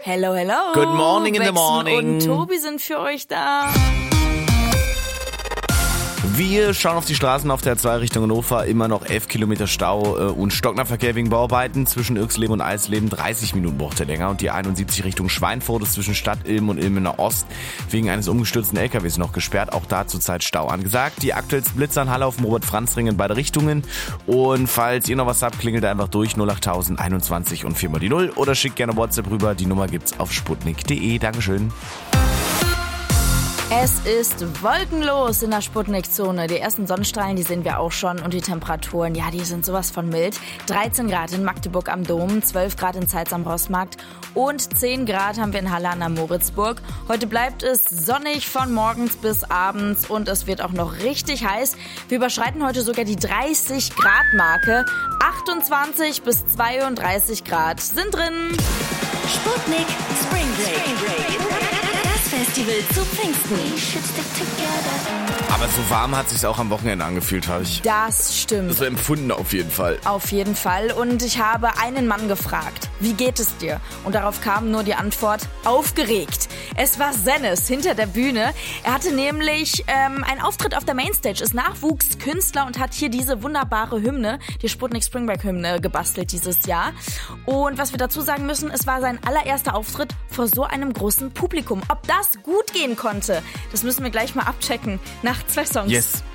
Hello, hello. Good morning in the Bexen morning. Und Tobi sind für euch da. Wir schauen auf die Straßen auf der 2 Richtung Hannover. Immer noch 11 Kilometer Stau und Stocknerverkehr wegen Bauarbeiten. Zwischen Irxleben und Eisleben 30 Minuten braucht er länger. Und die 71 Richtung Schweinfurt ist zwischen Stadt Ilm und Ilmener Ost wegen eines umgestürzten LKWs noch gesperrt. Auch da zurzeit Stau angesagt. Die aktuellsten Blitzer an Halle auf dem Robert-Franz-Ring in beide Richtungen. Und falls ihr noch was habt, klingelt einfach durch 08000 21 und 4 mal die 0. Oder schickt gerne WhatsApp rüber. Die Nummer gibt's auf sputnik.de. Dankeschön. Es ist wolkenlos in der Sputnik-Zone. Die ersten Sonnenstrahlen, die sehen wir auch schon. Und die Temperaturen, ja, die sind sowas von mild. 13 Grad in Magdeburg am Dom, 12 Grad in Zeitz am Rossmarkt und 10 Grad haben wir in Halle an der Moritzburg. Heute bleibt es sonnig von morgens bis abends und es wird auch noch richtig heiß. Wir überschreiten heute sogar die 30 Grad Marke. 28 bis 32 Grad sind drin. Sputnik Spring Break. Das Festival zu Pfingsten. Aber so warm hat sich's auch am Wochenende angefühlt, habe ich. Das stimmt. So empfunden auf jeden Fall. Auf jeden Fall. Und ich habe einen Mann gefragt, wie geht es dir? Und darauf kam nur die Antwort, aufgeregt. Es war Sennes hinter der Bühne. Er hatte nämlich einen Auftritt auf der Mainstage, ist Nachwuchskünstler und hat hier diese wunderbare Hymne, die Sputnik Spring Break Hymne, gebastelt dieses Jahr. Und was wir dazu sagen müssen, es war sein allererster Auftritt vor so einem großen Publikum. Ob das gut gehen konnte, das müssen wir gleich mal abchecken nach 2 Songs. Yes.